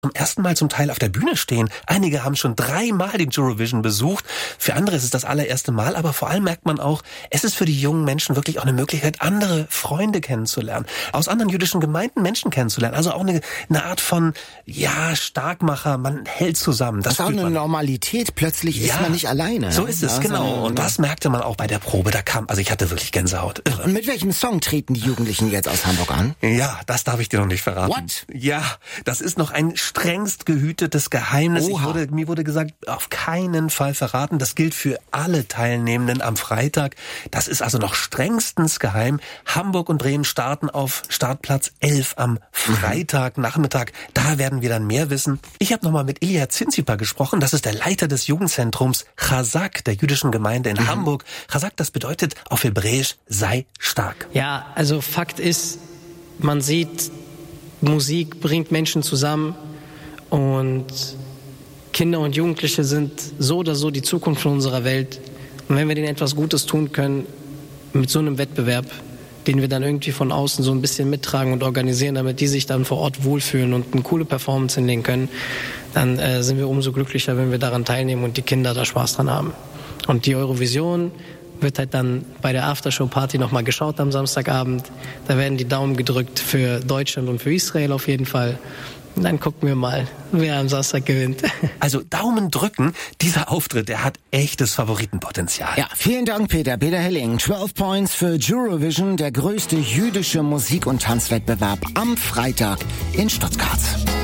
zum ersten Mal zum Teil auf der Bühne stehen. Einige haben schon 3-mal den Eurovision besucht. Für andere ist es das allererste Mal, aber vor allem merkt man auch, es ist für die jungen Menschen wirklich auch eine Möglichkeit, andere Freunde kennenzulernen, aus anderen jüdischen Gemeinden Menschen kennenzulernen. Also auch eine Art von, Starkmacher, man hält zusammen. Das ist auch eine Normalität, plötzlich ist man nicht alleine. So ist es, genau. Und das merkte man auch bei der Probe, ich hatte wirklich Gänsehaut. Und mit welchem Song treten die Jugendlichen jetzt aus Hamburg an? Ja, das darf ich dir noch nicht verraten. What? Ja, das ist noch ein strengst gehütetes Geheimnis. Oha. Mir wurde gesagt, auf keinen Fall verraten. Das gilt für alle Teilnehmenden am Freitag. Das ist also noch strengstens geheim. Hamburg und Bremen starten auf Startplatz 11 am Freitagnachmittag. Da werden wir dann mehr wissen. Ich habe nochmal mit Ilya Zinzipa gesprochen. Das ist der Leiter des Jugendzentrums Chazak der jüdischen Gemeinde in Hamburg. Chazak, das bedeutet auf Hebräisch, sei stark. Ja, also Fakt ist, man sieht, Musik bringt Menschen zusammen und Kinder und Jugendliche sind so oder so die Zukunft von unserer Welt. Und wenn wir denen etwas Gutes tun können, mit so einem Wettbewerb, den wir dann irgendwie von außen so ein bisschen mittragen und organisieren, damit die sich dann vor Ort wohlfühlen und eine coole Performance hinlegen können, dann sind wir umso glücklicher, wenn wir daran teilnehmen und die Kinder da Spaß dran haben. Und die Eurovision wird halt dann bei der Aftershow-Party nochmal geschaut am Samstagabend. Da werden die Daumen gedrückt für Deutschland und für Israel auf jeden Fall. Und dann gucken wir mal, wer am Samstag gewinnt. Also Daumen drücken, dieser Auftritt, der hat echtes Favoritenpotenzial. Ja, vielen Dank, Peter. Peter Helling, 12 Points für Eurovision, der größte jüdische Musik- und Tanzwettbewerb am Freitag in Stuttgart.